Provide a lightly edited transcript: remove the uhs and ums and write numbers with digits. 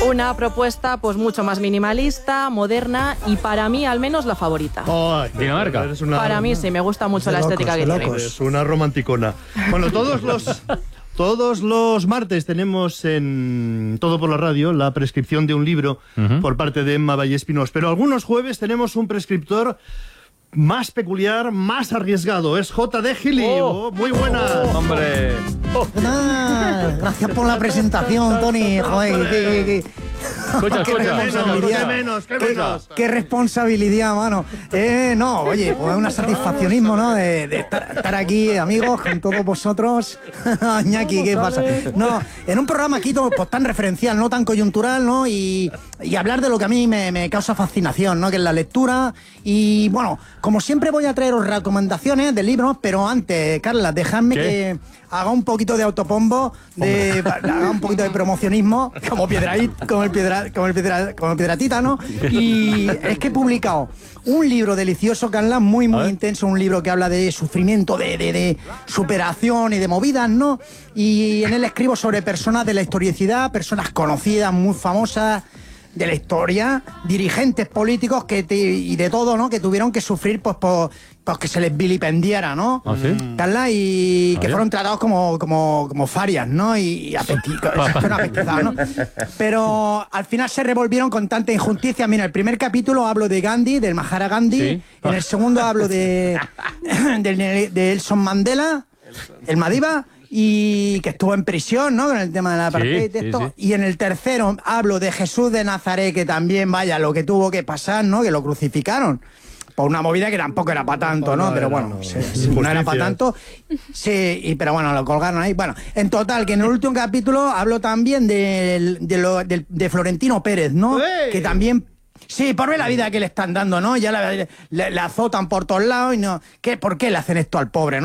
una propuesta pues mucho más minimalista, moderna y para mí al menos la favorita. Dinamarca. Para mí sí, me gusta mucho la estética que tiene. Es una romanticona. Bueno, todos los martes tenemos en Todo por la Radio la prescripción de un libro por parte de Emma Vallespinós, pero algunos jueves tenemos un prescriptor más peculiar, más arriesgado. Es J.D. Gili. Muy buenas. ¡Hombre! Gracias por la presentación, Tony. Joder, Escucha. qué responsabilidad, mano. No, oye, pues una satisfaccionismo, ¿no? De estar aquí, amigos, con todos vosotros. Ñaki, ¿qué pasa? No, en un programa aquí pues, tan referencial, no tan coyuntural, ¿no? Y hablar de lo que a mí me causa fascinación, ¿no? Que es la lectura. Y bueno, como siempre voy a traeros recomendaciones de libros, pero antes, Carla, dejadme que haga un poquito de autopombo, haga un poquito de promocionismo, como Piedratita, ¿no? Y es que he publicado un libro delicioso, Carla, muy intenso, un libro que habla de sufrimiento, de superación y de movidas, ¿no? Y en él escribo sobre personas de la historicidad, personas conocidas, muy famosas de la historia, dirigentes políticos y de todo, ¿no? Que tuvieron que sufrir pues que se les vilipendiara, ¿no? ¿Ah, sí? Carla, y que fueron tratados como farias, ¿no? Y apetizados, ¿no? Pero al final se revolvieron con tanta injusticia. Mira, el primer capítulo hablo de Gandhi, del Mahatma Gandhi. ¿Sí? En el segundo hablo de Nelson Mandela, el Madiba, y que estuvo en prisión, ¿no? Con el tema de la apartheid, sí. Y en el tercero hablo de Jesús de Nazaret, que también, vaya, lo que tuvo que pasar, ¿no? Que lo crucificaron. Por una movida que tampoco era para tanto, ¿no? Pero bueno, no era para tanto. Sí, pero bueno, lo colgaron ahí. Bueno, en total, que en el último capítulo hablo también de Florentino Pérez, ¿no? ¡Ey! Que también... Sí, por ver la vida que le están dando, ¿no? Ya le azotan por todos lados y no... ¿Por qué le hacen esto al pobre, no?